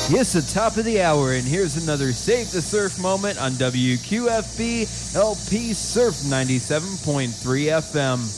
Yes, the top of the hour, and here's another Save the Surf moment on WQFB LP Surf 97.3 FM.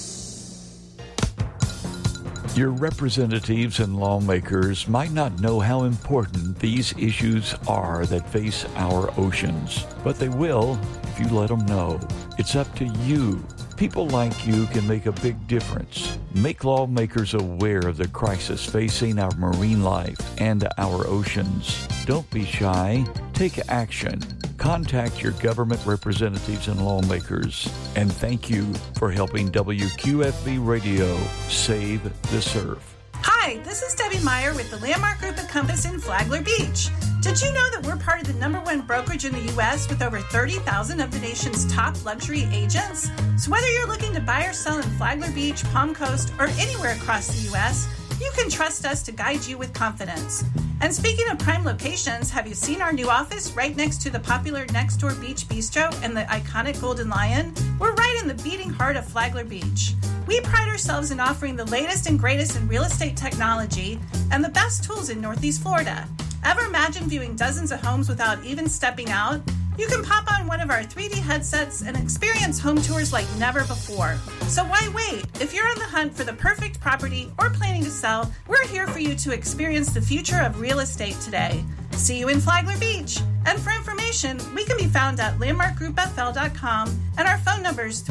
Your representatives and lawmakers might not know how important these issues are that face our oceans, but they will if you let them know. It's up to you. People like you can make a big difference. Make lawmakers aware of the crisis facing our marine life and our oceans. Don't be shy. Take action. Contact your government representatives and lawmakers. And thank you for helping WQFB Radio save the surf. Hi, this is Debbie Meyer with the Landmark Group at Compass in Flagler Beach. Did you know that we're part of the #1 brokerage in the U.S. with over 30,000 of the nation's top luxury agents? So whether you're looking to buy or sell in Flagler Beach, Palm Coast, or anywhere across the U.S., you can trust us to guide you with confidence. And speaking of prime locations, have you seen our new office right next to the popular Next Door Beach Bistro and the iconic Golden Lion? We're right in the beating heart of Flagler Beach. We pride ourselves in offering the latest and greatest in real estate technology and the best tools in Northeast Florida. Ever imagine viewing dozens of homes without even stepping out? You can pop on one of our 3D headsets and experience home tours like never before. So why wait? If you're on the hunt for the perfect property or planning to sell, we're here for you to experience the future of real estate today. See you in Flagler Beach. And for information, we can be found at landmarkgroupfl.com, and our phone number is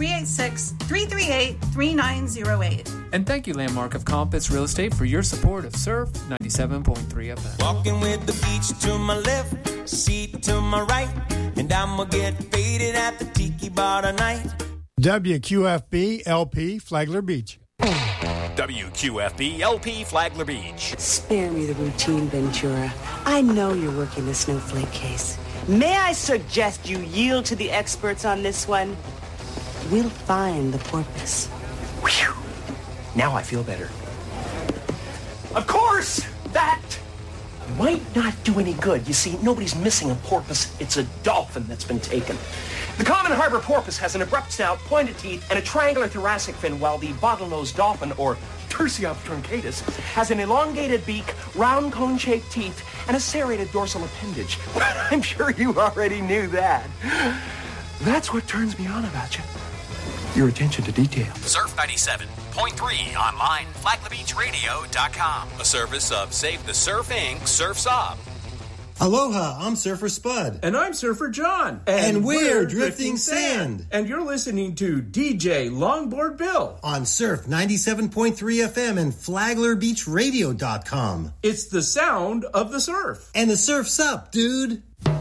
386-338-3908. And thank you, Landmark of Compass Real Estate, for your support of Surf 97.3 FM. Walking with the beach to my left, seat to my right, and I'ma get faded at the tiki bar tonight. WQFB LP Flagler Beach. WQFB LP Flagler Beach. Spare me the routine, Ventura. I know you're working the snowflake case. May I suggest you yield to the experts on this one? We'll find the porpoise. Whew. Now I feel better. Of course, that might not do any good. You see, nobody's missing a porpoise. It's a dolphin that's been taken. The common harbor porpoise has an abrupt snout, pointed teeth, and a triangular thoracic fin, while the bottlenose dolphin, or Tursiops truncatus, has an elongated beak, round cone-shaped teeth, and a serrated dorsal appendage. I'm sure you already knew that. That's what turns me on about you. Your attention to detail. Surf 97.3 online, FlaglerBeachRadio.com. A service of Save the Surf Inc. Surf's Up. Aloha, I'm Surfer Spud. And I'm Surfer John. And we're Drifting Sand. And you're listening to DJ Longboard Bill on Surf 97.3 FM and FlaglerBeachRadio.com. It's the sound of the surf. And the surf's up, dude.